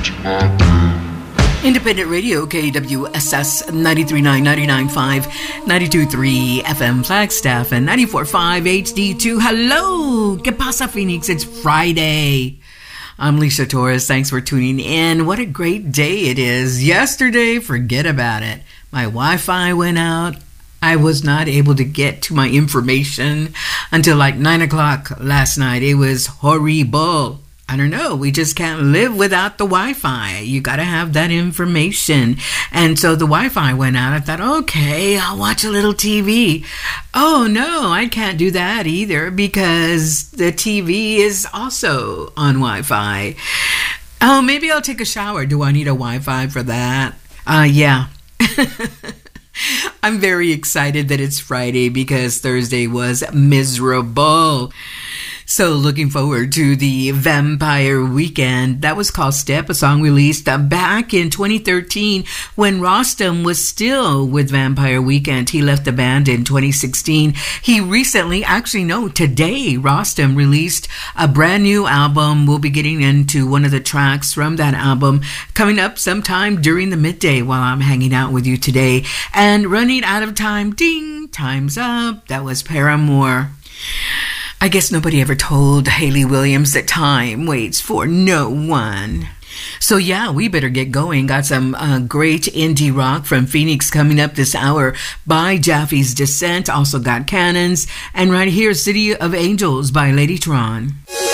Independent Radio, KWSS 93.9, 99.5, 92.3 FM Flagstaff, and 94.5 HD2. Hello! ¿Qué pasa, Phoenix? It's Friday. I'm Lisa Torres. Thanks for tuning in. What a great day it is. Yesterday, forget about it. My Wi-Fi went out. I was not able to get to my information until like 9 o'clock last night. It was horrible. I don't know. We just can't live without the Wi-Fi. You got to have that information. And so the Wi-Fi went out. I thought, okay, I'll watch a little TV. Oh, no, I can't do that either because the TV is also on Wi-Fi. Oh, maybe I'll take a shower. Do I need a Wi-Fi for that? Yeah. I'm very excited that it's Friday because Thursday was miserable. So looking forward to the Vampire Weekend. That was called Step, a song released back in 2013 when Rostam was still with Vampire Weekend. He left the band in 2016. He recently, today, Rostam released a brand new album. We'll be getting into one of the tracks from that album coming up sometime during the midday while I'm hanging out with you today. And running out of time, ding, time's up. That was Paramore. I guess nobody ever told Hayley Williams that time waits for no one. So yeah, we better get going. Got some great indie rock from Phoenix coming up this hour by Jaffe's Descent. Also got Cannons. And right here, City of Angels by Lady Tron.